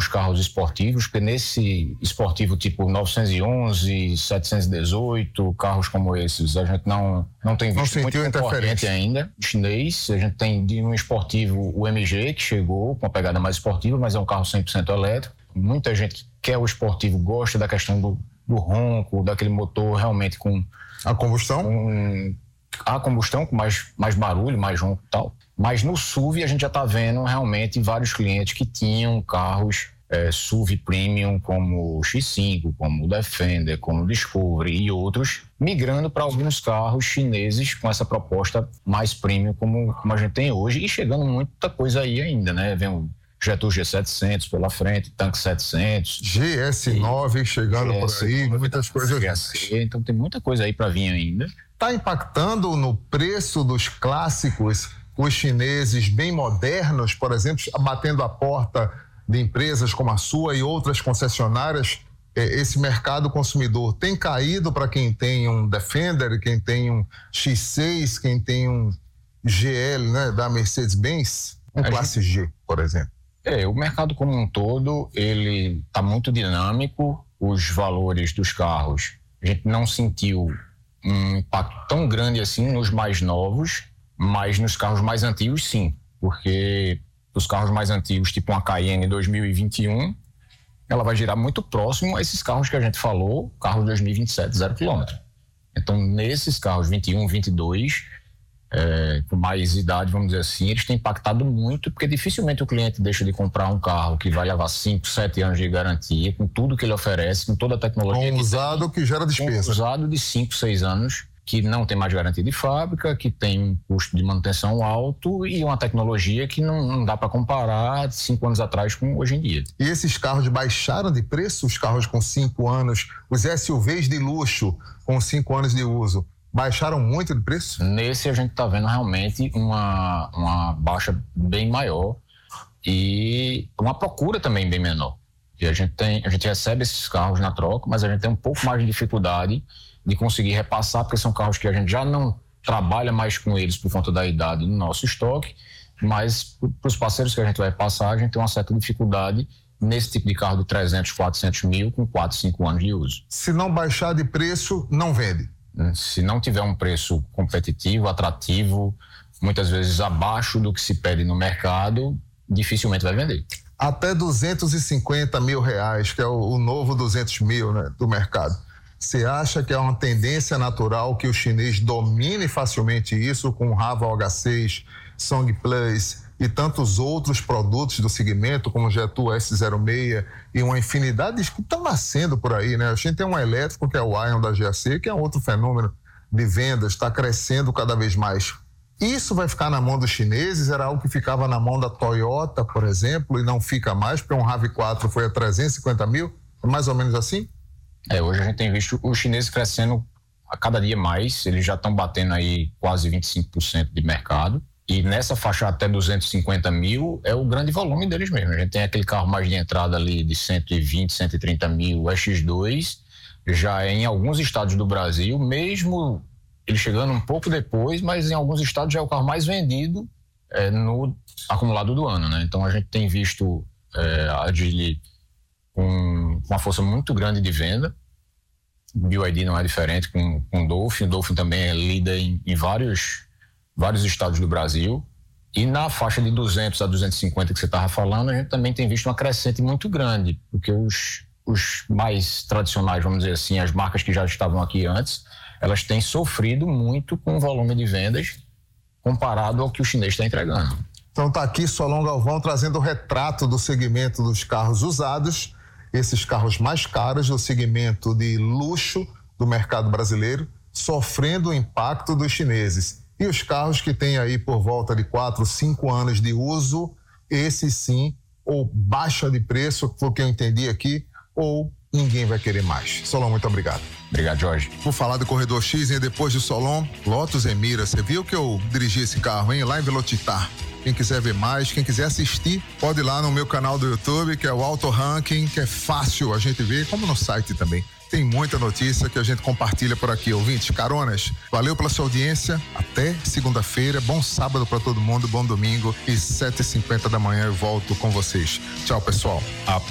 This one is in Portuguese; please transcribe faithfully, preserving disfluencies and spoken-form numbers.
os carros esportivos, porque nesse esportivo tipo novecentos e onze, setecentos e dezoito, carros como esses, a gente não, não tem visto não muito concorrente ainda. Chinês, a gente tem de um esportivo o M G, que chegou com uma pegada mais esportiva, mas é um carro cem por cento elétrico. Muita gente que quer o esportivo gosta da questão do, do ronco, daquele motor realmente com... A combustão? Com, a combustão com mais, mais barulho, mais ronco e tal. Mas no S U V a gente já está vendo realmente vários clientes que tinham carros é, S U V Premium como o X cinco, como o Defender, como o Discovery e outros, migrando para alguns carros chineses com essa proposta mais premium como, como a gente tem hoje, e chegando muita coisa aí ainda, né? Vem o Jetour G setecentos pela frente, Tanque setecentos. G S nove chegando G S, por aí, muitas coisas. G S, então tem muita coisa aí para vir ainda. Está impactando no preço dos clássicos os chineses bem modernos, por exemplo, batendo a porta de empresas como a sua e outras concessionárias? Esse mercado consumidor tem caído para quem tem um Defender, quem tem um X seis, quem tem um G L, né, da Mercedes-Benz, um classe G, por exemplo? É, o mercado como um todo, ele está muito dinâmico, os valores dos carros, a gente não sentiu um impacto tão grande assim nos mais novos, mas nos carros mais antigos, sim. Porque os carros mais antigos, tipo uma Cayenne dois mil e vinte e um, ela vai girar muito próximo a esses carros que a gente falou, carro dois mil e vinte e sete, zero quilômetro. Então, nesses carros vinte e um, vinte e dois, é, com mais idade, vamos dizer assim, eles têm impactado muito, porque dificilmente o cliente deixa de comprar um carro que vai levar cinco, sete anos de garantia, com tudo que ele oferece, com toda a tecnologia. Com um usado que gera despesa. Com um usado de cinco, seis anos, que não tem mais garantia de fábrica, que tem um custo de manutenção alto e uma tecnologia que não, não dá para comparar de cinco anos atrás com hoje em dia. E esses carros baixaram de preço? Os carros com cinco anos, os S U Vs de luxo com cinco anos de uso, baixaram muito de preço? Nesse a gente está vendo realmente uma, uma baixa bem maior e uma procura também bem menor. E a gente, tem, a gente recebe esses carros na troca, mas a gente tem um pouco mais de dificuldade de conseguir repassar, porque são carros que a gente já não trabalha mais com eles por conta da idade no nosso estoque, mas para os parceiros que a gente vai passar, a gente tem uma certa dificuldade nesse tipo de carro de trezentos, quatrocentos mil com quatro, cinco anos de uso. Se não baixar de preço, não vende? Se não tiver um preço competitivo, atrativo, muitas vezes abaixo do que se pede no mercado, dificilmente vai vender. Até duzentos e cinquenta mil reais, que é o, o novo duzentos mil, né, do mercado. Você acha que é uma tendência natural que o chinês domine facilmente isso com o Haval H seis, Song Plus e tantos outros produtos do segmento, como o Jetour S zero seis e uma infinidade que estão nascendo por aí, né? A gente tem um elétrico que é o Ion da G A C, que é outro fenômeno de vendas, está crescendo cada vez mais. Isso vai ficar na mão dos chineses? Era algo que ficava na mão da Toyota, por exemplo, e não fica mais, porque um RAV quatro foi a trezentos e cinquenta mil? É mais ou menos assim? É, hoje a gente tem visto os chineses crescendo a cada dia mais, eles já estão batendo aí quase vinte e cinco por cento de mercado, e nessa faixa até duzentos e cinquenta mil é o grande volume deles mesmo. A gente tem aquele carro mais de entrada ali de cento e vinte, cento e trinta mil, o X dois, já é em alguns estados do Brasil, mesmo ele chegando um pouco depois, mas em alguns estados já é o carro mais vendido é, no acumulado do ano, né? Então a gente tem visto é, a Geely com uma força muito grande de venda. O B Y D não é diferente com, com o Dolphin. O Dolphin também é líder em, em vários, vários estados do Brasil. E na faixa de duzentos a duzentos e cinquenta que você estava falando, a gente também tem visto uma crescente muito grande, porque os, os mais tradicionais, vamos dizer assim, as marcas que já estavam aqui antes, elas têm sofrido muito com o volume de vendas comparado ao que o chinês está entregando. Então está aqui Solon Galvão trazendo o retrato do segmento dos carros usados, esses carros mais caros do segmento de luxo do mercado brasileiro, sofrendo o impacto dos chineses. E os carros que têm aí por volta de quatro, cinco anos de uso, esses sim, ou baixa de preço, foi o que eu entendi aqui, ou ninguém vai querer mais. Solon, muito obrigado. Obrigado, Jorge. Vou falar do Corredor X e depois do Solon, Lotus Emira. Você viu que eu dirigi esse carro, hein? Lá em Velocitar. Quem quiser ver mais, quem quiser assistir, pode ir lá no meu canal do YouTube, que é o Auto Ranking, que é fácil a gente ver, como no site também. Tem muita notícia que a gente compartilha por aqui, ouvintes. Caronas, valeu pela sua audiência. Até segunda-feira. Bom sábado para todo mundo, bom domingo. E sete e cinquenta da manhã eu volto com vocês. Tchau, pessoal.